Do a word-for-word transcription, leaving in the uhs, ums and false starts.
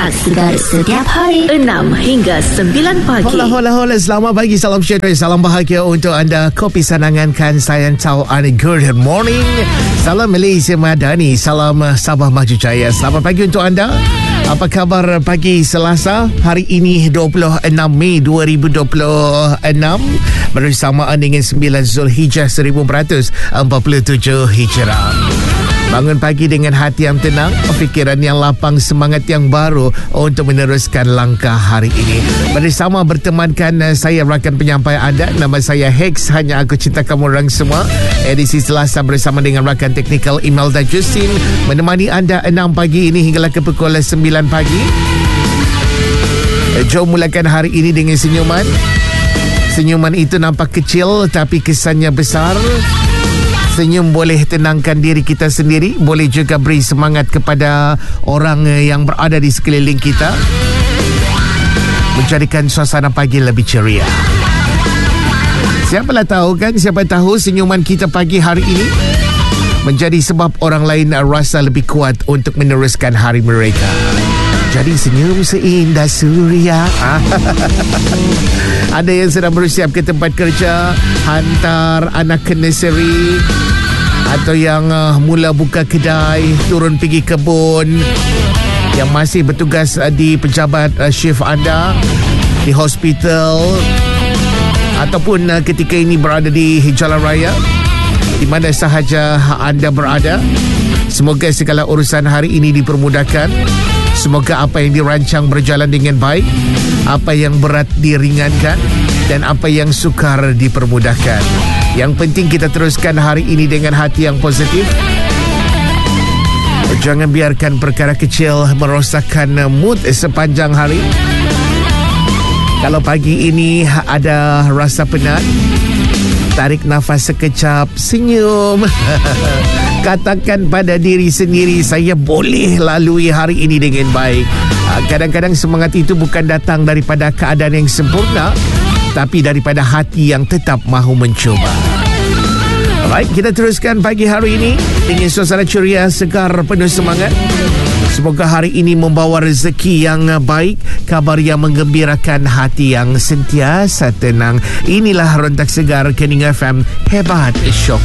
Rehat segar setiap hari enam hingga sembilan pagi. Hola, hola, hola. Selamat pagi. Salam sejahtera. Salam bahagia untuk anda. Kopi sanangankan saya tahu anda. Good morning. Salam Malaysia Madani. Salam Sabah Maju Jaya. Selamat pagi untuk anda. Apa khabar pagi Selasa? Hari ini dua puluh enam Mei dua ribu dua puluh enam bersamaan dengan sembilan Zulhijjah seribu empat ratus empat puluh tujuh Hijrah. Bangun pagi dengan hati yang tenang, fikiran yang lapang, semangat yang baru untuk meneruskan langkah hari ini. Bersama bertemankan saya rakan penyampai anda. Nama saya Hex, hanya aku cinta kamu orang semua. Edisi Selasa bersama dengan rakan teknikal Imelda Justin menemani anda enam pagi ini hinggalah ke pukul sembilan pagi. Jom mulakan hari ini dengan senyuman. Senyuman itu nampak kecil tapi kesannya besar. Senyum boleh tenangkan diri kita sendiri, boleh juga beri semangat kepada orang yang berada di sekeliling kita, menjadikan suasana pagi lebih ceria. Siapalah tahu kan, siapa tahu senyuman kita pagi hari ini menjadi sebab orang lain rasa lebih kuat untuk meneruskan hari mereka. Jadi senyum seindah suria. Ada yang sedang bersiap ke tempat kerja, hantar anak ke nursery, atau yang uh, mula buka kedai, turun pergi kebun, yang masih bertugas uh, di pejabat uh, shift anda, di hospital, ataupun uh, ketika ini berada di jalan raya, di mana sahaja anda berada. Semoga segala urusan hari ini dipermudahkan. Semoga apa yang dirancang berjalan dengan baik, apa yang berat diringankan, dan apa yang sukar dipermudahkan. Yang penting kita teruskan hari ini dengan hati yang positif. Jangan biarkan perkara kecil merosakkan mood sepanjang hari. Kalau pagi ini ada rasa penat, tarik nafas sekejap, senyum. Katakan pada diri sendiri, saya boleh lalui hari ini dengan baik. Kadang-kadang semangat itu bukan datang daripada keadaan yang sempurna, tapi daripada hati yang tetap mahu mencuba. Baik, kita teruskan pagi hari ini dengan suasana ceria, segar, penuh semangat. Semoga hari ini membawa rezeki yang baik, kabar yang menggembirakan, hati yang sentiasa tenang. Inilah Rontak Segar Kening F M. Hebat Syok.